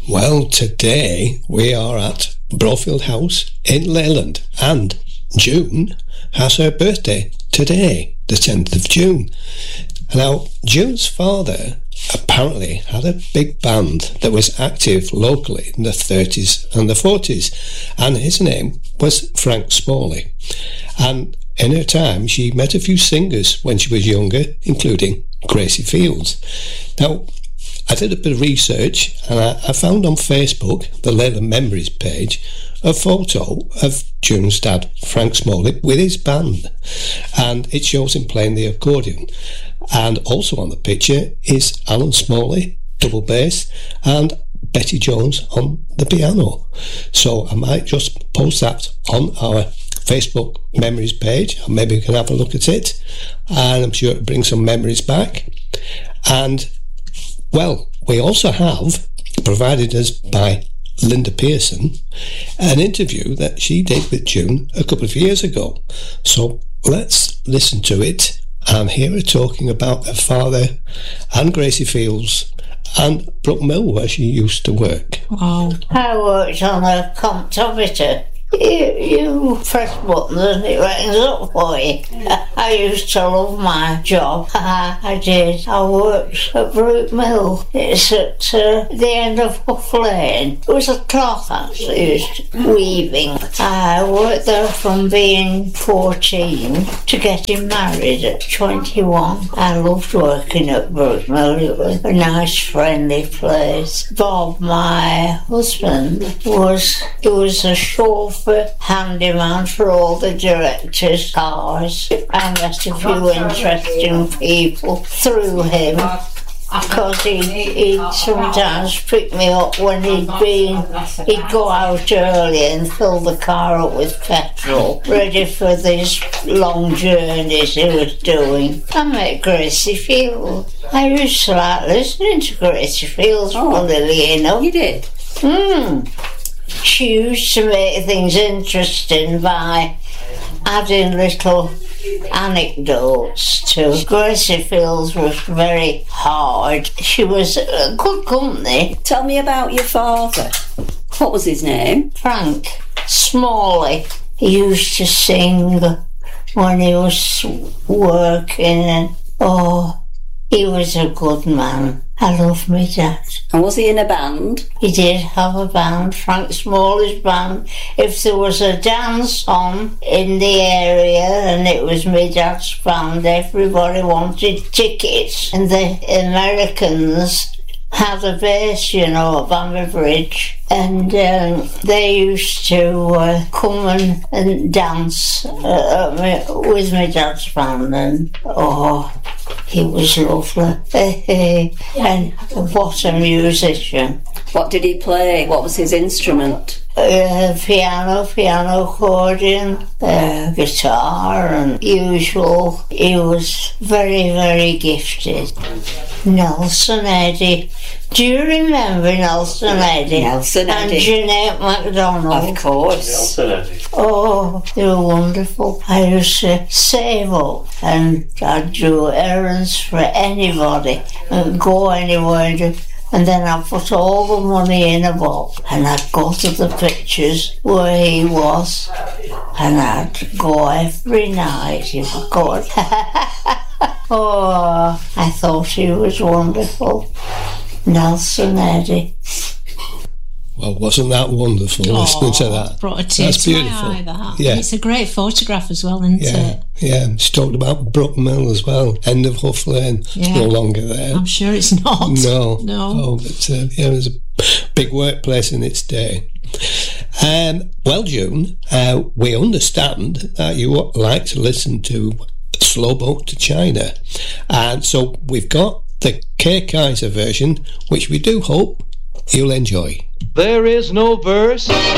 Well, today we are at Brofield House in Leyland, and June has her birthday today, the 10th of June. Now, June's father apparently had a big band that was active locally in the 30s and the 40s, and his name was Frank Smalley. And in her time, she met a few singers when she was younger, including Gracie Fields. Now, I did a bit of research, and I found on Facebook, the Leyland Memories page, a photo of June's dad, Frank Smalley, with his band, and it shows him playing the accordion. And also on the picture is Alan Smalley, double bass, and Betty Jones on the piano. So I might just post that on our Facebook Memories page, and maybe we can have a look at it, and I'm sure it'll bring some memories back. And well, we also have, provided us by Linda Pearson, an interview that she did with June a couple of years ago. So let's listen to it and hear her talking about her father and Gracie Fields and Brook Mill, where she used to work. Wow. I worked on a comptometer. You press buttons and it rings up for you. I used to love my job. I did. I worked at Brook Mill. It's at the end of Huff Lane. It was a cloth actually used weaving. I worked there from being 14 to getting married at 21. I loved working at Brook Mill. It was a nice, friendly place. Bob, my husband, was a chauffeur, handyman for all the directors' cars. I met a few interesting people through him, because he'd sometimes pick me up when he'd go out early and fill the car up with petrol, ready for these long journeys he was doing. I met Gracie Fields. I used to like listening to Gracie Fields, funnily enough. You did? She used to make things interesting by adding little anecdotes to. Gracie Fields was very hard. She was good company. Tell me about your father. What was his name? Frank Smalley. He used to sing when he was working, and he was a good man. I love my dad. And was he in a band? He did have a band, Frank Smalley's band. If there was a dance on in the area and it was my dad's band, everybody wanted tickets. And the Americans had a base, at Bamber Bridge, and they used to come and dance with my dad's band, and he was lovely. And what a musician. What did he play? What was his instrument? Piano, accordion, guitar, and usual. He was very, very gifted. Nelson Eddy. Do you remember Nelson Eddy? Nelson Eddy. And Jeanette MacDonald. Of course. Nelson Eddy. Oh, they were wonderful. I used to save up, and I'd do errands for anybody and go anywhere. And then I put all the money in a box, and I'd go to the pictures where he was, and I'd go every night. He was good. I thought he was wonderful. Nelson Eddy. Well, wasn't that wonderful listening to that? Brought a tear to my eye, that. Yeah. It's a great photograph as well, isn't it? Yeah, she talked about Brook Mill as well. End of Huff Lane. It's no longer there. I'm sure it's not. No. Oh, but it was a big workplace in its day. Well, June, we understand that you like to listen to Slow Boat to China. And so we've got the Kay Kaiser version, which we do hope you'll enjoy. There is no verse